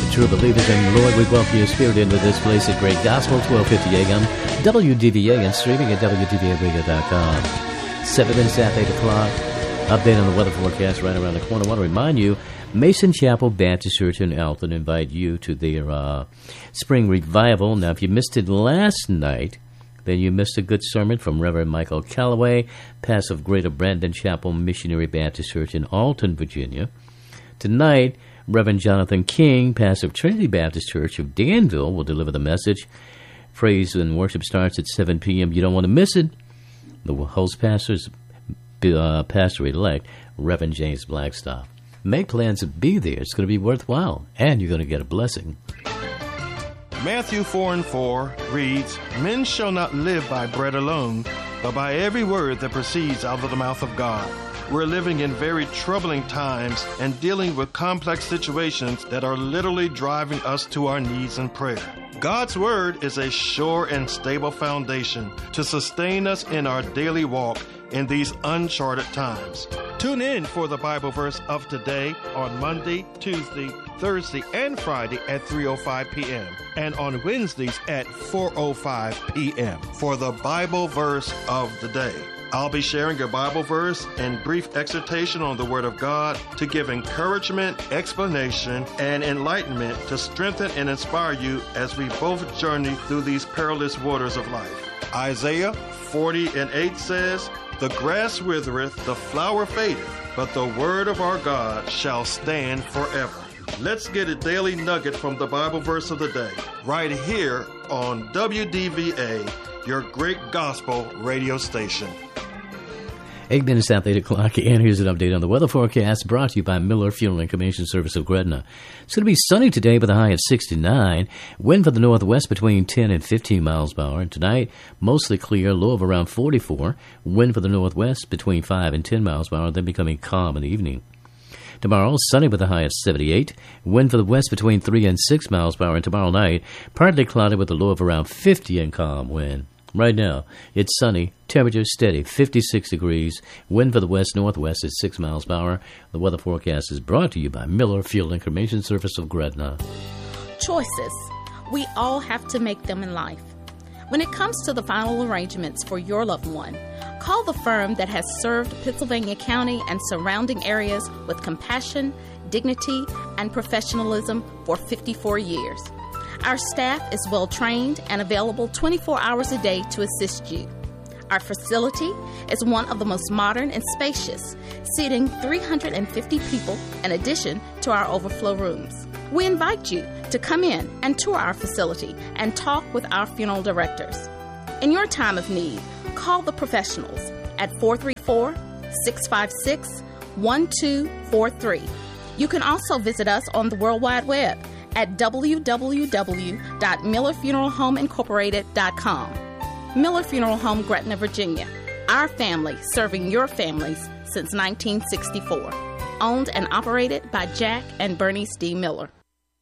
True believers in the Lord, we welcome your spirit into this place at Great Gospel, 1250 AM, WDVA, and streaming at WDVAradio.com. 7 minutes after 8 o'clock. Update on the weather forecast right around the corner. I want to remind you, Mason Chapel Baptist Church in Alton invite you to their spring revival. Now, if you missed it last night, then you missed a good sermon from Reverend Michael Calloway, pastor of Greater Brandon Chapel Missionary Baptist Church in Alton, Virginia. Tonight, Reverend Jonathan King, pastor of Trinity Baptist Church of Danville, will deliver the message. Praise and worship starts at 7 p.m. You don't want to miss it. The host pastor is pastor-elect Reverend James Blackstock. Make plans to be there. It's going to be worthwhile, and you're going to get a blessing. Matthew 4:4 reads, "Men shall not live by bread alone, but by every word that proceeds out of the mouth of God." We're living in very troubling times and dealing with complex situations that are literally driving us to our knees in prayer. God's Word is a sure and stable foundation to sustain us in our daily walk in these uncharted times. Tune in for the Bible verse of today on Monday, Tuesday, Thursday, and Friday at 3:05 p.m. and on Wednesdays at 4:05 p.m. for the Bible verse of the day. I'll be sharing a Bible verse and brief exhortation on the Word of God to give encouragement, explanation, and enlightenment to strengthen and inspire you as we both journey through these perilous waters of life. Isaiah 40:8 says, "The grass withereth, the flower fadeth, but the word of our God shall stand forever." Let's get a daily nugget from the Bible verse of the day, right here on WDVA, your great gospel radio station. 8 minutes after 8 o'clock, and here's an update on the weather forecast brought to you by Miller Funeral and Cremation Service of Gretna. It's going to be sunny today with a high of 69. Wind from the northwest between 10 and 15 miles per hour. And tonight, mostly clear, low of around 44. Wind from the northwest between 5 and 10 miles per hour, then becoming calm in the evening. Tomorrow, sunny with a high of 78. Wind from the west between 3 and 6 miles per hour. And tomorrow night, partly cloudy with a low of around 50 and calm wind. Right now, it's sunny, temperature steady, 56 degrees, wind for the west-northwest at 6 miles per hour. The weather forecast is brought to you by Miller Fuel and Cremation Service of Gretna. Choices. We all have to make them in life. When it comes to the final arrangements for your loved one, call the firm that has served Pittsylvania County and surrounding areas with compassion, dignity, and professionalism for 54 years. Our staff is well-trained and available 24 hours a day to assist you. Our facility is one of the most modern and spacious, seating 350 people in addition to our overflow rooms. We invite you to come in and tour our facility and talk with our funeral directors. In your time of need, call the professionals at 434-656-1243. You can also visit us on the World Wide Web at www.millerfuneralhomeincorporated.com. Miller Funeral Home, Gretna, Virginia. Our family serving your families since 1964. Owned and operated by Jack and Bernice D. Miller.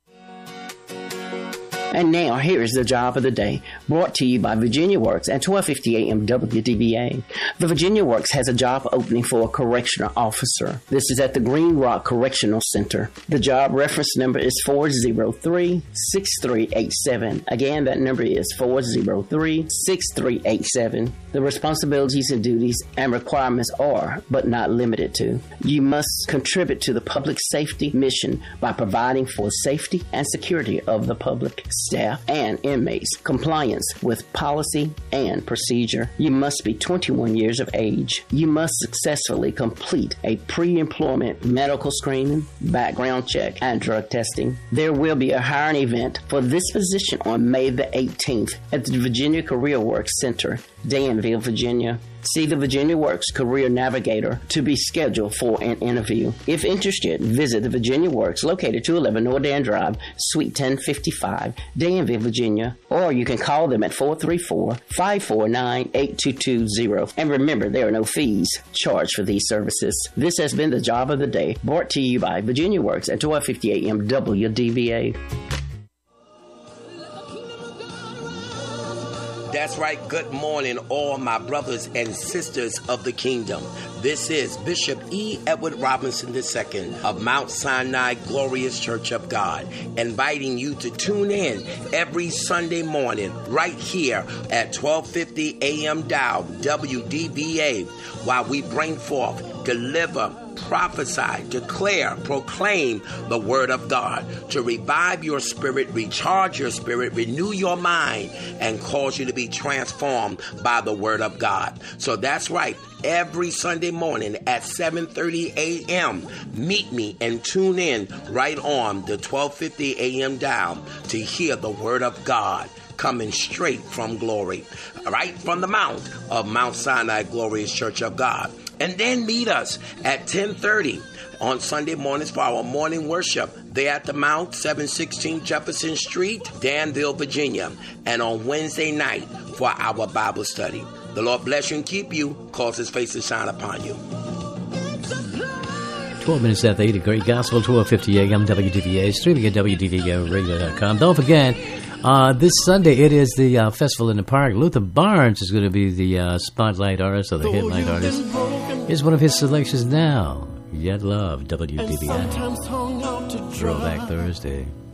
And now, here is the job of the day, brought to you by Virginia Works at 1250 AM WDVA. The Virginia Works has a job opening for a correctional officer. This is at the Green Rock Correctional Center. The job reference number is 403-6387. Again, that number is 403-6387. The responsibilities and duties and requirements are, but not limited to, you must contribute to the public safety mission by providing for safety and security of the public, staff, and inmates, compliance with policy and procedure. You must be 21 years of age. You must successfully complete a pre-employment medical screening, background check, and drug testing. There will be a hiring event for this position on May the 18th at the Virginia Career Works Center, Danville, Virginia. See the Virginia Works Career Navigator to be scheduled for an interview. If interested, visit the Virginia Works located 211 Nordan Drive, Suite 1055, Danville, Virginia, or you can call them at 434-549-8220. And remember, there are no fees charged for these services. This has been the job of the day, brought to you by Virginia Works at 1250 AM WDVA. That's right. Good morning, all my brothers and sisters of the kingdom. This is Bishop E. Edward Robinson II of Mount Sinai Glorious Church of God, inviting you to tune in every Sunday morning right here at 1250 a.m. dial WDVA while we bring forth, deliver, prophesy, declare, proclaim the word of God to revive your spirit, recharge your spirit, renew your mind, and cause you to be transformed by the word of God. So that's right. Every Sunday morning at 7:30 a.m., meet me and tune in right on the 1250 a.m. dial to hear the word of God coming straight from glory, right from the mount of Mount Sinai Glorious Church of God. And then meet us at 10:30 on Sunday mornings for our morning worship there at the Mount, 716 Jefferson Street, Danville, Virginia. And on Wednesday night for our Bible study. The Lord bless you and keep you, cause his face to shine upon you. 12 minutes after 8, Great Gospel, 1250 a.m. WDVA, streaming at WDVARadio.com. Don't forget, this Sunday it is the Festival in the Park. Luther Barnes is going to be the spotlight artist or the headlight artist. Here's one of his selections now. Yet Love, WDVA. Throwback Thursday.